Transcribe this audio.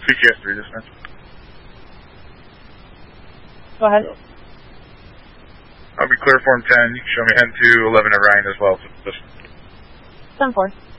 CTS 3 dispatch. Go ahead. I'll be clear form 10. You can show me head to 11 at Ryan as well. So just 10-4.